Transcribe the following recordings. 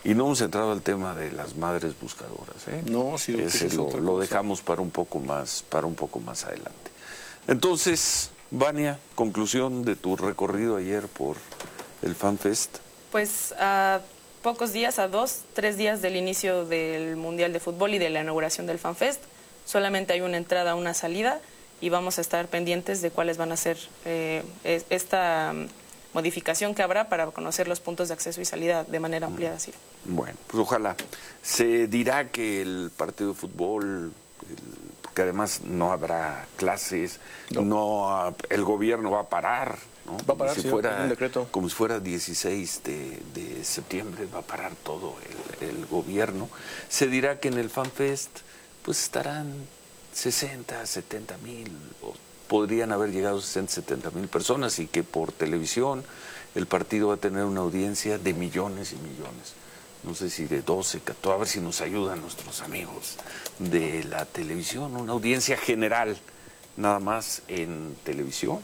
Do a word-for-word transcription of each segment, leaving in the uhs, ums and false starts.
Y no hemos entrado al tema de las madres buscadoras, ¿eh? No, sí, Ese es lo, lo dejamos para un poco más, para un poco más adelante. Entonces, Vania, conclusión de tu recorrido ayer por el FanFest. Pues a pocos días, a dos, tres días del inicio del Mundial de Fútbol y de la inauguración del FanFest, solamente hay una entrada, una salida, y vamos a estar pendientes de cuáles van a ser eh, esta modificación que habrá para conocer los puntos de acceso y salida de manera ampliada. Sí. Bueno, pues ojalá. Se dirá que el partido de fútbol, el, que además no habrá clases, no, no el gobierno va a parar, ¿no? Va a parar, si sí, fuera, un decreto. Como si fuera dieciséis de, de septiembre, va a parar todo el, el gobierno. Se dirá que en el FanFest pues estarán sesenta, setenta mil, o podrían haber llegado sesenta, setenta mil personas, y que por televisión el partido va a tener una audiencia de millones y millones. No sé si de doce, catorce, a ver si nos ayudan nuestros amigos de la televisión, una audiencia general, nada más en televisión,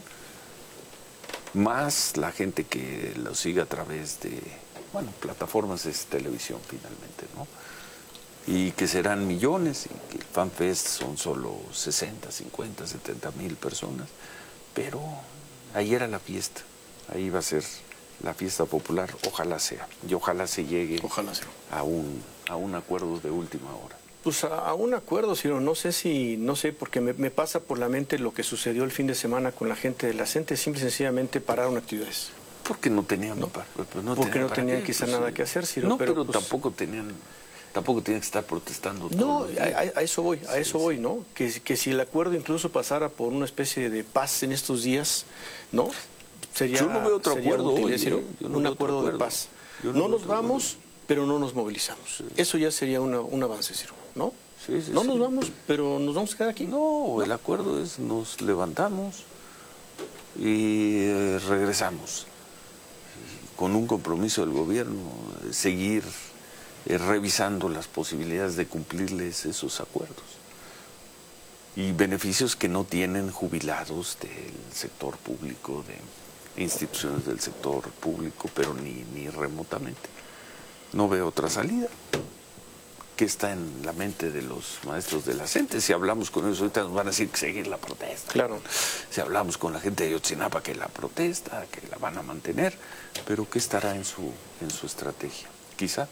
más la gente que lo sigue a través de, bueno, plataformas, es televisión finalmente, ¿no? Y que serán millones, y que el FanFest son solo sesenta, cincuenta, setenta mil personas, pero ahí era la fiesta, ahí va a ser la fiesta popular, ojalá sea, y ojalá se llegue ojalá sea. a un a un acuerdo de última hora. Pues a, a un acuerdo, Ciro, no sé si, no sé, porque me, me pasa por la mente lo que sucedió el fin de semana con la gente de la CENTE, simple y sencillamente pararon actividades. Porque no tenían, no, para, pues no porque tenían no tenían qué, quizá pues, nada que hacer, Ciro. No, pero, pero pues, tampoco tenían... Tampoco tienen que estar protestando. No, todos los a, días. a eso voy, a sí, eso sí. voy, ¿no? Que, que si el acuerdo incluso pasara por una especie de paz en estos días, ¿no? Sería, yo no veo otro sería acuerdo útil, hoy, ¿sí, no? ¿eh? Yo no un veo acuerdo, otro de acuerdo. paz. Yo No, no nos veo otro vamos, acuerdo. pero no nos movilizamos. Sí. Eso ya sería una, un avance, Ciro, ¿no? Sí, sí, no sí. nos vamos, pero nos vamos a quedar aquí. No, el acuerdo es nos levantamos y eh, regresamos con un compromiso del gobierno, de seguir eh, revisando las posibilidades de cumplirles esos acuerdos y beneficios que no tienen jubilados del sector público, de instituciones del sector público, pero ni, ni remotamente. No veo otra salida. ¿Qué está en la mente de los maestros de la CENTE? Si hablamos con ellos ahorita nos van a decir que seguir la protesta. Claro. Si hablamos con la gente de Ayotzinapa, que la protesta, que la van a mantener, pero ¿qué estará en su, en su estrategia? Quizá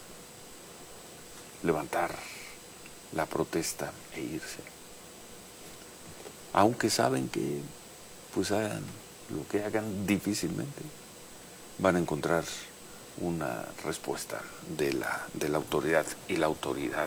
levantar la protesta e irse. Aunque saben que pues hagan lo que hagan, difícilmente van a encontrar una respuesta de la, de la autoridad, y la autoridad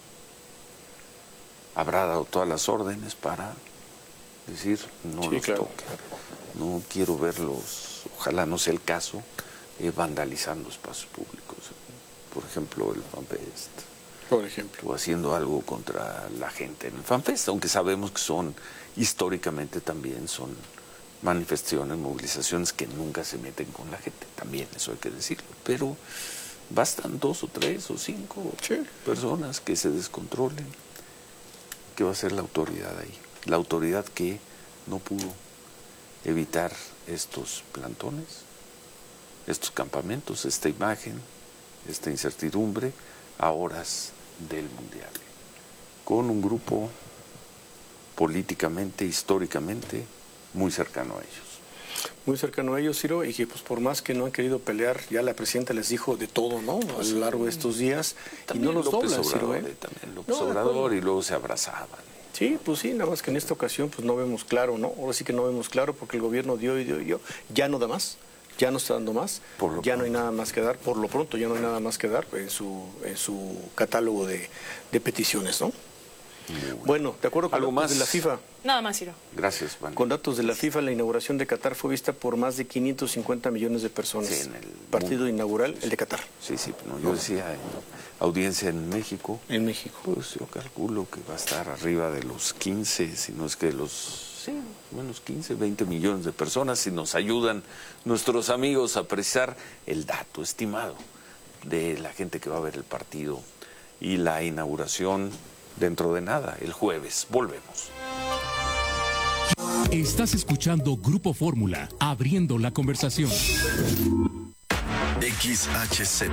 habrá dado todas las órdenes para decir no sí, los claro, toque. Claro. No quiero verlos, ojalá no sea el caso, eh, vandalizando espacios públicos, por ejemplo el FanFest, por ejemplo, o haciendo algo contra la gente en el FanFest, aunque sabemos que son históricamente también son manifestaciones, movilizaciones que nunca se meten con la gente, también eso hay que decirlo, pero bastan dos o tres o cinco sí. personas que se descontrolen. ¿Qué va a hacer la autoridad ahí? La autoridad que no pudo evitar estos plantones, estos campamentos, esta imagen, esta incertidumbre a horas del Mundial, con un grupo políticamente, históricamente, muy cercano a ellos. Muy cercano a ellos, Ciro, y que pues por más que no han querido pelear, ya la presidenta les dijo de todo, ¿no? A lo largo de estos días, también y no los López doblan, Ciro, Obrador, ¿eh? También López no, Obrador, y luego se abrazaban. Sí, pues sí, nada más que en esta ocasión pues no vemos claro, ¿no? Ahora sí que no vemos claro porque el gobierno dio y dio y dio, ya no da más, ya no está dando más, ya pronto. No hay nada más que dar, por lo pronto ya no hay nada más que dar en su, en su catálogo de, de peticiones, ¿no? Bueno. bueno, de acuerdo con ¿Algo datos más? de la FIFA. Nada más, Ciro. Gracias, Vania. Con datos de la FIFA, la inauguración de Qatar fue vista por más de quinientos cincuenta millones de personas. Sí, en el partido mundo. inaugural, Sí, el de Qatar. Sí, sí, no, yo decía en audiencia en México. En México. Pues yo calculo que va a estar arriba de los quince, si no es que de los, sí, menos quince, veinte millones de personas, si nos ayudan nuestros amigos a precisar el dato estimado de la gente que va a ver el partido y la inauguración dentro de nada, el jueves. Volvemos. Estás escuchando Grupo Fórmula, abriendo la conversación. X H Z